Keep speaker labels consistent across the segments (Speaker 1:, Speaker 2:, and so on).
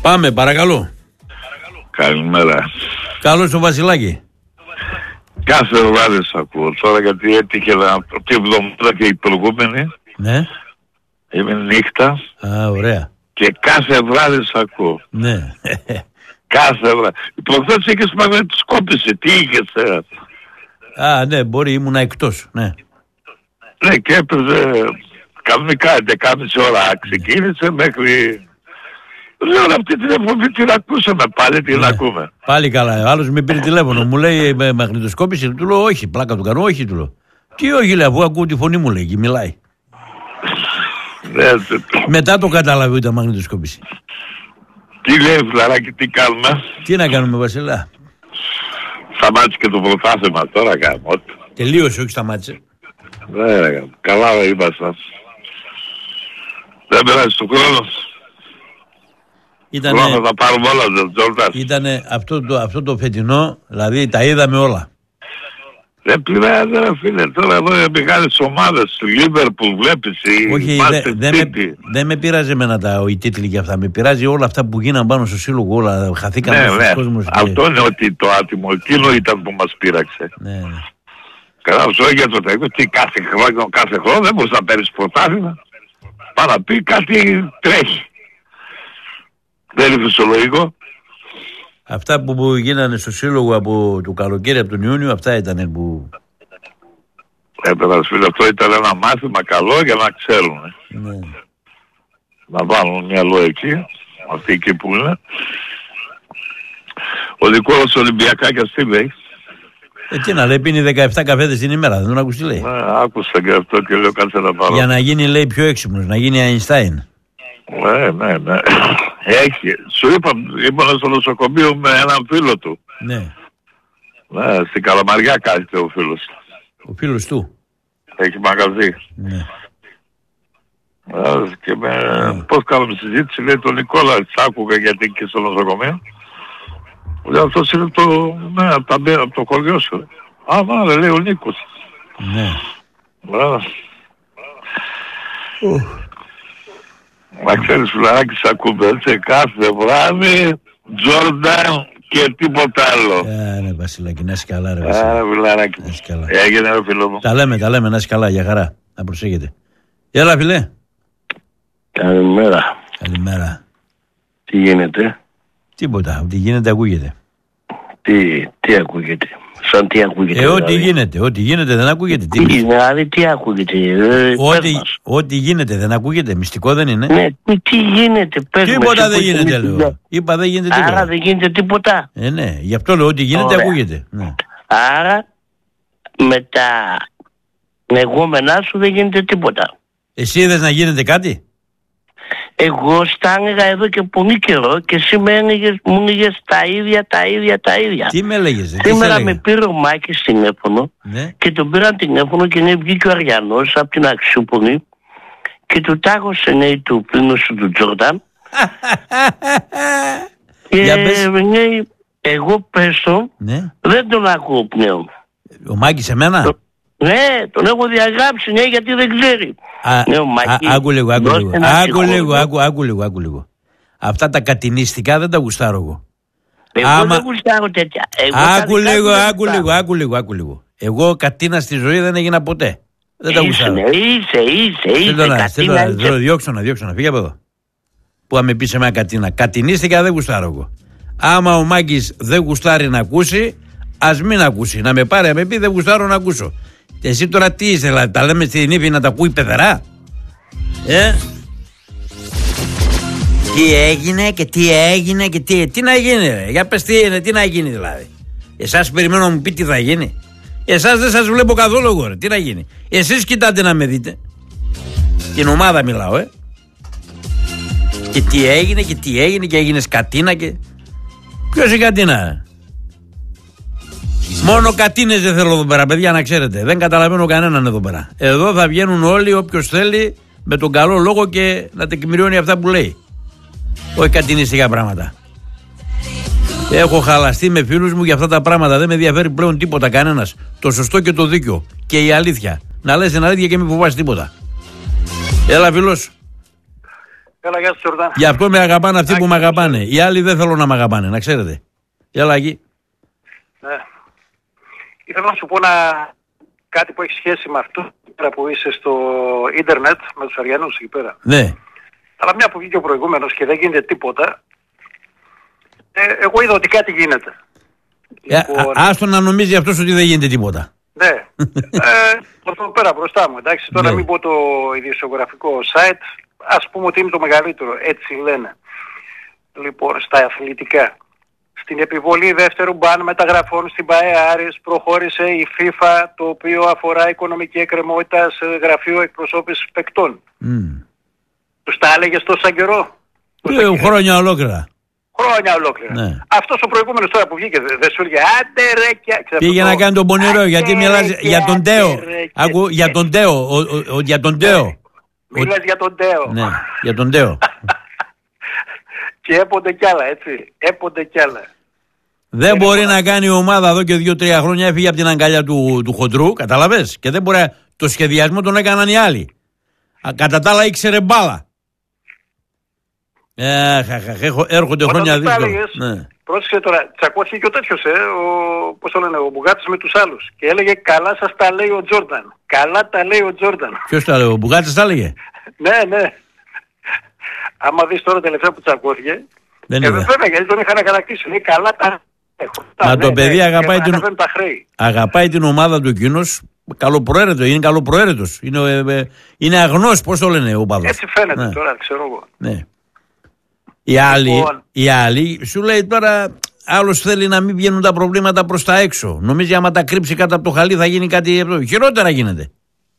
Speaker 1: Πάμε, παρακαλώ.
Speaker 2: Καλημέρα.
Speaker 1: Καλώς το Βασιλάκι.
Speaker 2: Κάθε βράδυ σ' ακούω τώρα, γιατί έτυχε από τη εβδομάδα και η προηγούμενη.
Speaker 1: Ναι.
Speaker 2: Είμαι νύχτα.
Speaker 1: Α, ωραία.
Speaker 2: Και κάθε βράδυ σ' ακούω.
Speaker 1: Ναι.
Speaker 2: Κάθε βράδυ. Προχθές είχες μαγνητοσκόπηση. Τι είχες?
Speaker 1: Α, ναι, μπορεί, ήμουνα εκτός. Ναι.
Speaker 2: Ναι, και έπαιζε κανονικά 11.30 ώρα. Ξεκίνησε μέχρι... Λέω αυτή την εκπομπή την ακούσαμε πάλι, την ακούμε.
Speaker 1: Πάλι καλά. Ο άλλος με πήρε τηλέφωνο. Μου λέει μαγνητοσκόπηση. Του λέω όχι, πλάκα του κάνω. Όχι, του λέω. Τι όχι, λέει, αφού ακούω τη φωνή μου, λέει, και μιλάει. Μετά το κατάλαβε ότι ήταν μαγνητοσκόπηση.
Speaker 2: Τι λέει, φιλαράκι, τι κάνουμε?
Speaker 1: Τι να κάνουμε, Βασιλά?
Speaker 2: Σταμάτησε και το πρωτάθλημα τώρα, κάνουμε.
Speaker 1: Τελείωσε, όχι σταμάτησε.
Speaker 2: Ναι, καλά ήμασταν. Δεν περάσει του χρόνου. Θα τα πάρουμε όλα,
Speaker 1: ήτανε αυτό το φετινό, δηλαδή τα είδαμε όλα.
Speaker 2: Δεν πειράζει, φίλε, τώρα εδώ οι μεγάλες ομάδες, Λίβερπουλ βλέπεις,
Speaker 1: όχι, δεν με πειράζει εμένα οι τίτλοι και αυτά, με πειράζει όλα αυτά που γίναν πάνω στο σύλλογο, όλα χαθήκαν στους κόσμους.
Speaker 2: Αυτό είναι ότι το άτιμο, εκείνο ήταν που μας πείραξε.
Speaker 1: Ναι.
Speaker 2: Καλά, σου για το τέτοιο, τι κάθε χρόνο δεν μπορείς να παίρνεις πρωτάθλημα. Πάει να πει κάτι τρέχει. Δεν είναι φυσιολογικό.
Speaker 1: Αυτά που γίνανε στο σύλλογο από το καλοκαίρι, από τον Ιούνιο, αυτά ήταν που...
Speaker 2: Φίλε, αυτό ήταν ένα μάθημα καλό για να ξέρουν.
Speaker 1: Ναι.
Speaker 2: Να βάλουν μυαλό εκεί, αυτοί εκεί που είναι. Ο δικός Ολυμπιακάκιας τι λέει?
Speaker 1: Τι να λέει, πίνει 17 καφέδες την ημέρα, δεν τον άκουσες τι λέει?
Speaker 2: Ναι, άκουσα και αυτό και λέω κάτσε να πάρω.
Speaker 1: Για να γίνει, λέει, πιο έξυπνος, να γίνει Αϊνστάιν.
Speaker 2: Ναι. Έχει. Σου είπα, ήμουν στο νοσοκομείο με έναν φίλο του.
Speaker 1: Ναι.
Speaker 2: Ναι, στην Καλαμαριά κάθεται ο φίλος.
Speaker 1: Ο φίλος του.
Speaker 2: Έχει μαγαζί.
Speaker 1: Ναι.
Speaker 2: Και πώς κάνουμε συζήτηση, λέει τον Νικόλα, σ' άκουγα γιατί και στο νοσοκομείο. Λέει αυτός είναι από το χωριό σου. Α, μάλλον λέει ο Νίκος.
Speaker 1: Ναι.
Speaker 2: Μα ξέρεις, φιλαράκι, σ' ακούμε έτσι κάθε βράδυ, Τζόρνταν και τίποτα άλλο.
Speaker 1: Ναι, Βασιλάκη, να είσαι καλά, ρε Βασιλάκη.
Speaker 2: Φιλαράκι, έγινε ρε φίλο μου.
Speaker 1: Τα λέμε, να είσαι καλά, για χαρά, να προσέχετε. Έλα, φιλέ.
Speaker 3: Καλημέρα. Τι γίνεται?
Speaker 1: Τίποτα, ό,τι γίνεται ακούγεται.
Speaker 3: Τι ακούγεται? Σαν τι ακούγεται?
Speaker 1: Ό,τι γίνεται δεν ακούγεται.
Speaker 3: Δηλαδή τι ακούγεται?
Speaker 1: Ό,τι γίνεται δεν ακούγεται, μυστικό δεν είναι?
Speaker 3: Ναι, τι γίνεται?
Speaker 1: Τίποτα δεν γίνεται, λέω. Είπα δεν γίνεται τίποτα.
Speaker 3: Άρα δεν γίνεται τίποτα.
Speaker 1: Ναι, γι' αυτό λέω ότι γίνεται ακούγεται. Ναι.
Speaker 3: Άρα με τα λεγόμενά σου δεν γίνεται τίποτα.
Speaker 1: Εσύ είδες να γίνεται κάτι?
Speaker 3: Εγώ στα έλεγα εδώ και πολύ καιρό και εσύ μου έλεγες τα ίδια.
Speaker 1: Τι με έλεγες?
Speaker 3: Σήμερα με πήρε ο Μάκης τηλέφωνο, ναι, και τον πήραν τηλέφωνο και βγήκε ο Αριανός από την Αξιούπολη και του τάγωσε, λέει, του πλήνου σου του Τζόρνταν και λέει, εγώ πέσω, ναι, δεν τον ακούω πλέον.
Speaker 1: Ο Μάκης εμένα?
Speaker 3: Ναι, τον έχω διαγράψει, ναι, γιατί δεν ξέρει.
Speaker 1: Άκου λίγο. Αυτά τα κατηνιστικά δεν τα γουστάρω εγώ.
Speaker 3: Εγώ δεν γουστάρω τέτοια.
Speaker 1: Άκου λίγο. Εγώ κατίνα στη ζωή δεν έγινα ποτέ. Δεν τα γουστάρω. Είσαι. Διώξω να φύγει από εδώ. Που αν με πεις εμένα κατίνα. Κατηνίστηκα δεν γουστάρω εγώ. Άμα ο Μάγκης δεν γουστάρει να ακούσει, ας μην ακούσει. Να με πάρει, να με πει δεν γουστάρω να ακούσω. Και εσύ τώρα τι είσαι, δηλαδή, τα λέμε στην ύφη να τα ακούει πεθερά? Τι έγινε και τι να γίνει, ρε? Για πες τι να γίνει δηλαδή. Εσάς περιμένω να μου πει τι θα γίνει. Εσάς δεν σας βλέπω καθόλου εγώ, ρε. Τι να γίνει? Εσείς κοιτάτε να με δείτε. Την ομάδα μιλάω, Και τι έγινε και έγινες κατίνα και... Ποιος είναι κατίνα? Μόνο κατίνες δεν θέλω εδώ πέρα, παιδιά, να ξέρετε. Δεν καταλαβαίνω κανέναν εδώ πέρα. Εδώ θα βγαίνουν όλοι, όποιος θέλει, με τον καλό λόγο και να τεκμηριώνει αυτά που λέει. Όχι κατινιστικά πράγματα. Έχω χαλαστεί με φίλους μου για αυτά τα πράγματα. Δεν με ενδιαφέρει πλέον τίποτα κανένας. Το σωστό και το δίκιο. Και η αλήθεια. Να λες την αλήθεια και μην φοβάσαι τίποτα. Έλα, φίλος.
Speaker 4: Έλα, γεια σου Τζορντάν.
Speaker 1: Γι' αυτό με αγαπάνε αυτοί που με αγαπάνε. Οι άλλοι δεν θέλουν να με αγαπάνε, να ξέρετε. Έλα εκεί.
Speaker 4: Ναι. Ήθελα να σου πω κάτι που έχει σχέση με αυτό που είσαι στο ίντερνετ με τους Αριανούς εκεί πέρα.
Speaker 1: Ναι.
Speaker 4: Αλλά μια που βγήκε ο προηγούμενος και δεν γίνεται τίποτα, εγώ είδα ότι κάτι γίνεται. Λοιπόν,
Speaker 1: άστο να νομίζει αυτός ότι δεν γίνεται τίποτα.
Speaker 4: Ναι. Αυτό πέρα μπροστά μου, εντάξει. Τώρα μην πω το ειδησιογραφικό site, ας πούμε ότι είναι το μεγαλύτερο, έτσι λένε. Λοιπόν, στα αθλητικά. Στην επιβολή δεύτερου μπαν μεταγραφών στην ΠΑΕ Άρης προχώρησε η FIFA, το οποίο αφορά οικονομική εκκρεμότητα σε γραφείο εκπροσώπησης παικτών. Τους τα έλεγες τόσο καιρό?
Speaker 1: Χρόνια ολόκληρα.
Speaker 4: Χρόνια ολόκληρα. Ναι. Αυτός ο προηγούμενος τώρα που βγήκε δεν σου έλεγε άντε ρε και...
Speaker 1: Πήγε να κάνει τον πονηρό γιατί μιλάς για τον Τέο. Άκου, για τον Τέο. Για τον Τέο.
Speaker 4: Μίλας για τον Τέο.
Speaker 1: Ναι, για τον Τέο.
Speaker 4: Και έπονται κι άλλα, έτσι. Έπονται κι άλλα.
Speaker 1: Δεν μπορεί να κάνει ομάδα εδώ και 2-3 χρόνια, έφυγε από την αγκαλιά του χοντρού, κατάλαβες. Και δεν μπορεί, το σχεδιασμό τον έκαναν οι άλλοι. Κατά τα άλλα ήξερε μπάλα. Έρχονται χρόνια δύσκολα. Ναι.
Speaker 4: Πρόσεξε τώρα, τσακώθηκε και ο τέτοιος, πώς το λένε, ο Μπουγάτης με τους άλλους. Και έλεγε καλά σας τα λέει ο Τζόρνταν. Καλά τα λέει ο Τζόρνταν.
Speaker 1: Ποιος τα λέει, ο Μπουγάτης τα έλεγε?
Speaker 4: Ναι. Άμα δεις τώρα τελευταία που τσακώθηκε, βέβαια γιατί τον είχαν κατακτήσει. Λέει καλά τα...
Speaker 1: Μα το παιδί αγαπάει την ομάδα του εκείνος. Καλοπροαίρετο, είναι καλοπροαίρετος. Είναι αγνός, πώς το λένε ο παδός.
Speaker 4: Έτσι φαίνεται τώρα, ξέρω εγώ.
Speaker 1: Ναι. Οι άλλοι σου λέει τώρα, άλλος θέλει να μην βγαίνουν τα προβλήματα προς τα έξω. Νομίζει άμα τα κρύψει κάτω από το χαλί θα γίνει κάτι χειρότερα γίνεται.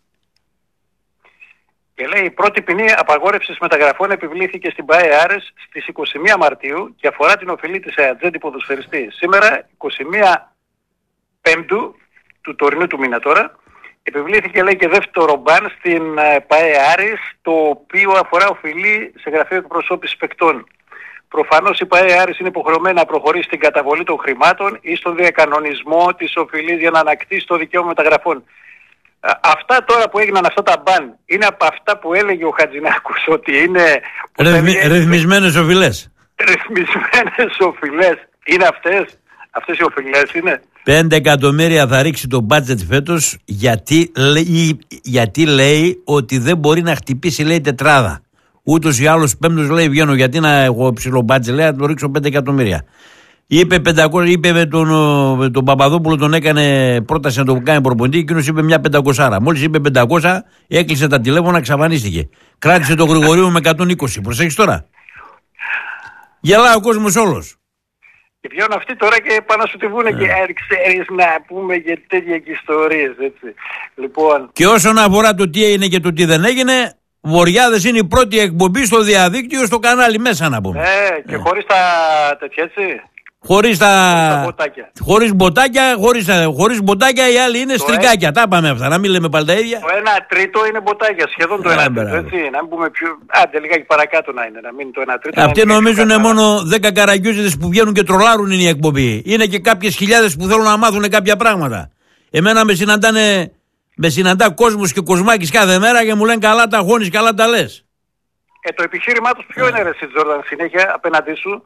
Speaker 4: Και λέει η πρώτη ποινή απαγόρευσης μεταγραφών επιβλήθηκε στην ΠΑΕ Άρης στις 21 Μαρτίου και αφορά την οφειλή της ατζέντη ποδοσφαιριστή. Σήμερα, 21 Πέμπτου του τωρινού του μήνα τώρα, επιβλήθηκε λέει και δεύτερο μπαν στην ΠΑΕ Άρης, το οποίο αφορά οφειλή σε γραφείο εκπροσώπησης παικτών. Προφανώς η ΠΑΕ Άρης είναι υποχρεωμένη να προχωρήσει στην καταβολή των χρημάτων ή στον διακανονισμό της οφειλής για να ανακτήσει το δικαίωμα μεταγραφών. Αυτά τώρα που έγιναν αυτά τα μπαν είναι από αυτά που έλεγε ο Χατζηνάκος ότι είναι...
Speaker 1: Ρυθμισμένες οφειλές.
Speaker 4: Ρυθμισμένες οφειλές. Είναι αυτές οι οφειλές είναι.
Speaker 1: 5 εκατομμύρια θα ρίξει το μπάτζετ φέτος γιατί λέει ότι δεν μπορεί να χτυπήσει λέει τετράδα. Ούτως ή άλλως πέμπτος λέει βγαίνω γιατί να έχω ψηλό μπάτζετ λέει να το ρίξω 5 εκατομμύρια. Είπε με τον Παπαδόπουλο, τον έκανε πρόταση να το κάνει προπονητή, εκείνος είπε μια 500. Μόλις είπε 500, έκλεισε τα τηλέφωνα, εξαφανίστηκε. Κράτησε τον Γρηγορίου με 120. Προσέχεις τώρα. Γελάει ο κόσμος όλος.
Speaker 4: Και βγαίνουν αυτοί τώρα και πάνε να σου τη βούνε και ξέρεις να πούμε και τέτοια και ιστορίες, έτσι. Λοιπόν.
Speaker 1: Και όσον αφορά το τι έγινε και το τι δεν έγινε, Βοριάδες είναι η πρώτη εκπομπή στο διαδίκτυο, στο κανάλι μέσα να πούμε.
Speaker 4: Και χωρίς τα τέτοια, έτσι.
Speaker 1: Χωρίς μποτάκια, χωρίς μποτάκια οι άλλοι είναι στρικάκια. Τα πάμε αυτά, να μην λέμε πάλι τα ίδια.
Speaker 4: Το 1/3 είναι μποτάκια, σχεδόν το 1/3, έτσι. Να μην πούμε πιο... Άντε λιγάκι παρακάτω να είναι, να μην το 1/3.
Speaker 1: Αυτοί νομίζουν μόνο 10 καραγκιόζιδες που βγαίνουν και τρολάρουν είναι η εκπομπή. Είναι και κάποιες χιλιάδες που θέλουν να μάθουν κάποια πράγματα. Εμένα με συναντά κόσμος και κοσμάκης κάθε μέρα και μου λένε καλά τα χώνεις, καλά τα λες.
Speaker 4: Το επιχείρημά τους ποιο είναι ρε εσύ Τζόρνταν συνέχεια απέναντί σου?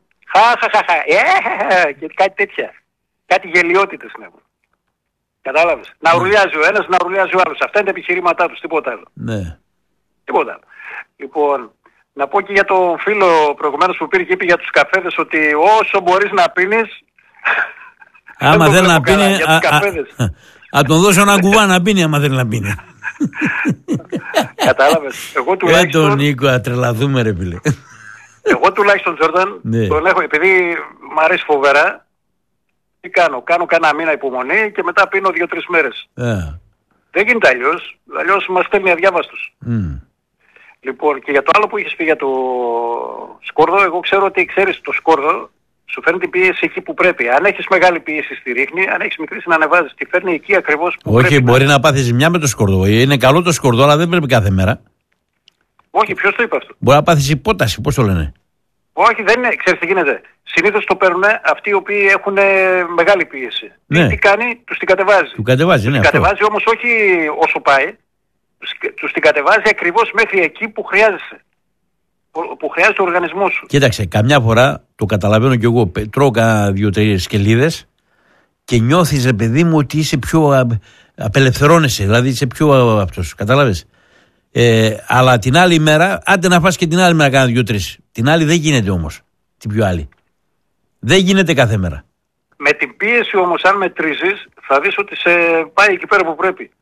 Speaker 4: Και κάτι τέτοια. Κάτι γελιότητες είναι. Κατάλαβες. Να ουρλιάζει ο ένας, να ουρλιάζει ο άλλος. Αυτά είναι τα επιχειρήματά τους, τίποτα άλλο.
Speaker 1: Ναι.
Speaker 4: Τίποτα άλλο. Λοιπόν, να πω και για τον φίλο προηγουμένως που πήρε και είπε για τους καφέδες ότι όσο μπορείς να πίνεις...
Speaker 1: Άμα θέλει να πίνει, θα τον δώσω ένα κουβά να πίνει άμα θέλει να πίνει.
Speaker 4: Κατάλαβες. Εγώ τουλάχιστον...
Speaker 1: τον Νίκο, ατρελαθούμε ρε φίλε.
Speaker 4: Εγώ τουλάχιστον Τζόρνταν τον έχω, επειδή μ' αρέσει φοβερά, τι κάνω κάνα μήνα υπομονή και μετά πίνω 2-3 μέρες. Δεν γίνεται αλλιώς μας στέλνει αδιάβαστος. Λοιπόν, και για το άλλο που είχες πει για το σκόρδο, εγώ ξέρω ότι ξέρεις το σκόρδο, σου φέρνει την πίεση εκεί που πρέπει. Αν έχεις μεγάλη πίεση στη ρίχνη, αν έχεις μικρή να ανεβάζεις, τη φέρνει εκεί ακριβώς που πρέπει.
Speaker 1: Όχι, μπορεί να πάθεις ζημιά με το σκόρδο. Είναι καλό το σκόρδο, αλλά δεν πρέπει κάθε μέρα.
Speaker 4: Όχι, ποιος το είπε αυτό?
Speaker 1: Μπορεί να πάθεις υπόταση, πώς το λένε.
Speaker 4: Όχι, δεν είναι. Ξέρεις τι γίνεται. Συνήθως το παίρνουν αυτοί οι οποίοι έχουν μεγάλη πίεση.
Speaker 1: Ναι.
Speaker 4: Τι κάνει, τους την κατεβάζει.
Speaker 1: Του κατεβάζει, ναι.
Speaker 4: Τους κατεβάζει όμως όχι όσο πάει. Τους την κατεβάζει ακριβώς μέχρι εκεί που χρειάζεσαι. που χρειάζεται ο οργανισμός σου.
Speaker 1: Κοίταξε, καμιά φορά το καταλαβαίνω κι εγώ. Τρώω 2-3 σκελίδες και νιώθεις, ρε παιδί μου, ότι είσαι πιο. Απελευθερώνεσαι, δηλαδή είσαι πιο αυτός. Κατάλαβες. Αλλά την άλλη μέρα, άντε να φας και την άλλη μέρα κάνα 2-3. Την άλλη δεν γίνεται όμως. Την πιο άλλη. Δεν γίνεται κάθε μέρα.
Speaker 4: Με την πίεση όμως, αν μετρήσεις, θα δεις ότι σε πάει εκεί πέρα που πρέπει.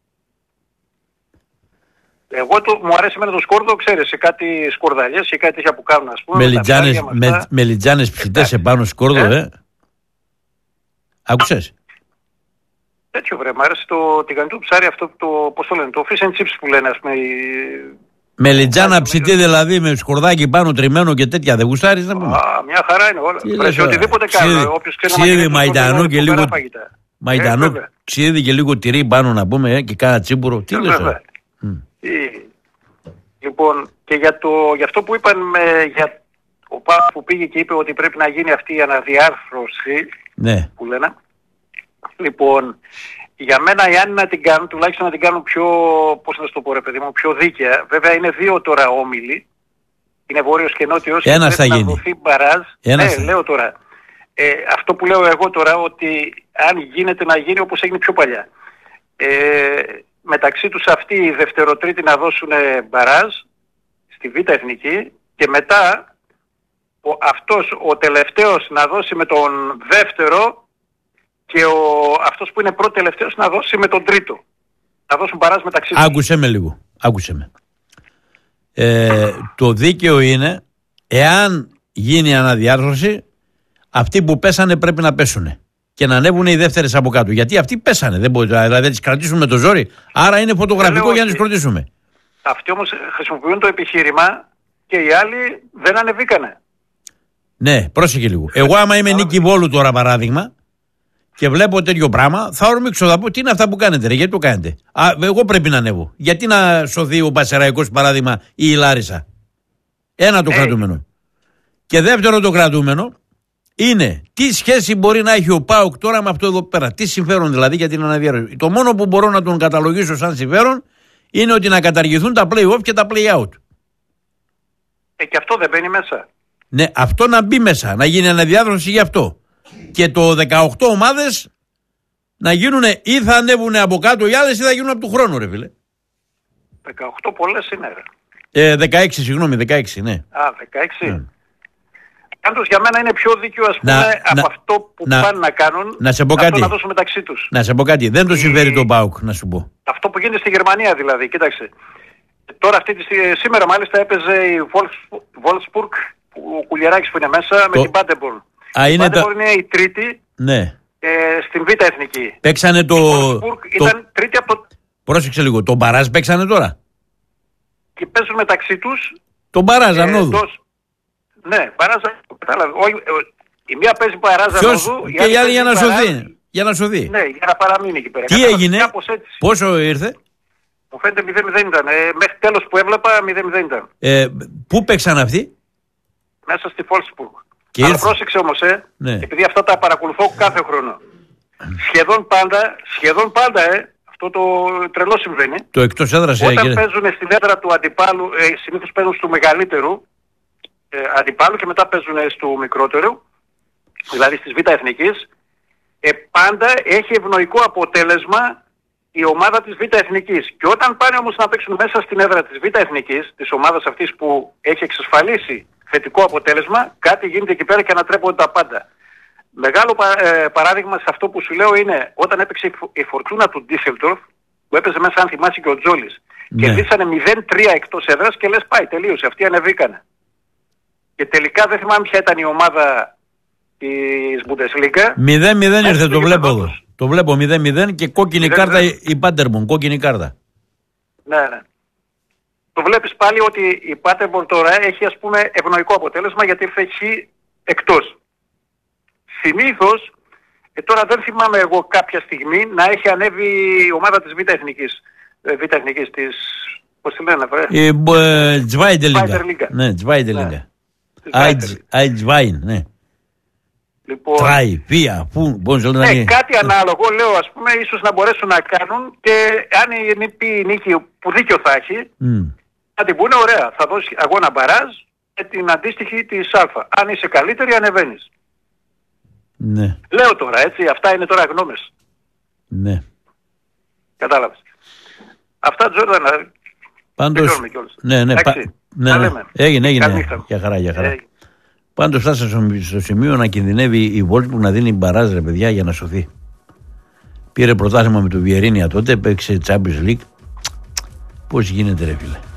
Speaker 4: Εγώ μου αρέσει εμένα το σκόρδο, ξέρεις, σε κάτι σκορδαλιές και κάτι τέτοια που κάνουν, ας πούμε.
Speaker 1: Μελιτζάνες ψητές επάνω σκόρδο, Άκουσες.
Speaker 4: Τέτοιο βρε, μου αρέσει το τηγανιτό ψάρι αυτό, πώς το λένε, το fish and chips που λένε, ας πούμε.
Speaker 1: Μελιτζάνα ψητή δηλαδή με σκορδάκι πάνω τριμμένο και τέτοια, δεν γουστάρεις να πούμε.
Speaker 4: Μια χαρά είναι όλα. Σε οτιδήποτε κάνω, όποιος ξέρει να
Speaker 1: ξύδι, μαϊντανό και λίγο. Μαϊντανό, ξύδι και λίγο τυρί πάνω να πούμε και κάνα τσίμπουρο. Τι λες.
Speaker 4: Λοιπόν, και για αυτό που είπαν για ο Πάπας που πήγε και είπε ότι πρέπει να γίνει αυτή η αναδιάρθρωση,
Speaker 1: ναι,
Speaker 4: που λένε. Λοιπόν, για μένα οι Άννοι να την κάνουν, τουλάχιστον να την κάνουν πιο, πώς να το πω ρε παιδί μου, πιο δίκαια. Βέβαια είναι 2 τώρα όμιλοι, είναι βόρειος και νότιος.
Speaker 1: Ένας θα γίνει.
Speaker 4: Να δοθεί μπαράζ. Λέω τώρα. Αυτό που λέω εγώ τώρα, ότι αν γίνεται να γίνει όπως έγινε πιο παλιά. Μεταξύ τους αυτοί οι δευτεροτρίτοι να δώσουν μπαράζ στη Β' Εθνική και μετά ο τελευταίος να δώσει με τον δεύτερο και αυτός που είναι πρώτο τελευταίος να δώσει με τον τρίτο. Να δώσουν μπαράζ μεταξύ τους.
Speaker 1: Άκουσε με λίγο. Άκουσε με. Το δίκαιο είναι, εάν γίνει αναδιάρθρωση, αυτοί που πέσανε πρέπει να πέσουνε. Και να ανέβουν οι δεύτερες από κάτω. Γιατί αυτοί πέσανε. Δεν μπορεί, δηλαδή δεν τις κρατήσουμε με το ζόρι. Άρα είναι φωτογραφικό για να τις κρατήσουμε.
Speaker 4: Αυτοί όμως χρησιμοποιούν το επιχείρημα και οι άλλοι δεν ανεβήκανε.
Speaker 1: Ναι, πρόσεχε λίγο. Εγώ άμα είμαι Νίκη Βόλου τώρα παράδειγμα και βλέπω τέτοιο πράγμα, θα ορμήξω, θα πω τι είναι αυτά που κάνετε, ρε, γιατί το κάνετε. Εγώ πρέπει να ανέβω. Γιατί να σωθεί ο Πασεραϊκός παράδειγμα ή η Λάρισα. Ένα το κρατούμενο. Και δεύτερο το κρατούμενο είναι τι σχέση μπορεί να έχει ο ΠΑΟΚ τώρα με αυτό εδώ πέρα. Τι συμφέρον δηλαδή για την αναδιάρθρωση. Το μόνο που μπορώ να τον καταλογίσω σαν συμφέρον είναι ότι να καταργηθούν τα play-off και τα play-out.
Speaker 4: Και αυτό δεν μπαίνει μέσα.
Speaker 1: Ναι, αυτό να μπει μέσα, να γίνει αναδιάρθρωση γι' αυτό. Και το 18 ομάδες να γίνουν ή θα ανέβουν από κάτω οι άλλες ή θα γίνουν από του χρόνου, ρε φίλε.
Speaker 4: 18 πολλές είναι, ρε.
Speaker 1: 16, συγγνώμη, 16, ναι.
Speaker 4: 16. Πάντως για μένα είναι πιο δίκαιο, ας πούμε, από αυτό που πάνε να κάνουν,
Speaker 1: να σε πω
Speaker 4: αυτό
Speaker 1: κάτι.
Speaker 4: να δώσουν μεταξύ τους.
Speaker 1: Να σε πω κάτι, δεν το συμφέρει το ΠΑΟΚ, να σου πω.
Speaker 4: Αυτό που γίνεται στη Γερμανία δηλαδή, κοίταξε. Τώρα σήμερα μάλιστα έπαιζε η Wolfsburg, ο Κουλιεράκης που είναι μέσα, με την Paderborn. Η Paderborn είναι η τρίτη,
Speaker 1: ναι,
Speaker 4: στην Β' Εθνική.
Speaker 1: Παίξανε το...
Speaker 4: Η Wolfsburg ήταν τρίτη από το...
Speaker 1: Πρόσεξε λίγο, το μπαράζ παίξανε τώρα.
Speaker 4: Και παίζουν μεταξύ τους...
Speaker 1: Το μπαράζ ανώδου.
Speaker 4: Ναι, μπαράζ, κατάλαβε. Η μία παίζει μπαράζ ανώδου,
Speaker 1: και η άλλη για να σωθεί. Για να σωθεί.
Speaker 4: Ναι, για να παραμείνει εκεί πέρα.
Speaker 1: Τι έγινε, πόσο ήρθε?
Speaker 4: Μου φαίνεται 0-0 ήταν. Μέχρι τέλος που έβλεπα 0-0 ήταν.
Speaker 1: Πού παίξαν αυτοί?
Speaker 4: Μέσα στη Wolfsburg. Αλλά πρόσεξε όμως, ναι, επειδή αυτά τα παρακολουθώ κάθε χρόνο. Σχεδόν πάντα, αυτό το τρελό συμβαίνει.
Speaker 1: Το εκτός έδρας.
Speaker 4: Όταν παίζουν στην έδρα του αντιπάλου, συνήθως παίζουν στο μεγαλύτερου αντιπάλου και μετά παίζουν στο μικρότερου, δηλαδή στις Β' Εθνικής, πάντα έχει ευνοϊκό αποτέλεσμα η ομάδα της Β' Εθνικής. Και όταν πάνε όμως να παίξουν μέσα στην έδρα της Β' Εθνικής, της ομάδας αυτής που έχει εξασφαλίσει θετικό αποτέλεσμα, κάτι γίνεται εκεί πέρα και ανατρέπονται τα πάντα. Μεγάλο παράδειγμα σε αυτό που σου λέω είναι όταν έπαιξε η Φορτούνα του Ντίσελντορφ, που έπαιζε μέσα, αν θυμάσαι, και ο Τζόλης. Ναι. Κερδίσανε 0-3 εκτός έδρας και λες πάει, τελείωσε, αυτοί ανεβήκανε. Και τελικά δεν θυμάμαι ποια ήταν η ομάδα της Bundesliga.
Speaker 1: 0-0 ήρθε, το βλέπω εδώ. Το βλέπω 0-0 και κόκκινη 0-0. Κάρτα η Paderborn, κόκκινη κάρτα.
Speaker 4: Ναι, ναι. Το βλέπεις πάλι ότι η Paderborn τώρα έχει, ας πούμε, ευνοϊκό αποτέλεσμα γιατί έχει εκτός. Συνήθως, τώρα δεν θυμάμαι εγώ κάποια στιγμή να έχει ανέβει η ομάδα της Β' Εθνικής της, πώς τη λένε,
Speaker 1: η Zweite Liga. Ναι, Zweite Liga. Eiswein, ναι.
Speaker 4: Λοιπόν, κάτι ανάλογο, λέω, ας πούμε, ίσως να μπορέσουν να κάνουν και αν πει η νίκη που δίκιο θα έχει, θα την πούνε ωραία, θα δώσει αγώνα μπαράζ την αντίστοιχη της Α. Αν είσαι καλύτερη ανεβαίνεις.
Speaker 1: Ναι.
Speaker 4: Λέω τώρα έτσι, αυτά είναι τώρα γνώμες.
Speaker 1: Ναι.
Speaker 4: Κατάλαβες. Αυτά Τζόρνταν.
Speaker 1: Πάντως, ναι. Έγινε. Για χαρά. Πάντως φτάσαμε στο σημείο να κινδυνεύει η Wolfsburg να δίνει μπαράζ, ρε παιδιά, για να σωθεί. Πήρε πρωτάθλημα με το Βιερίνια τότε, παίξε Champions League. Πώς γίνεται, ρε φίλε.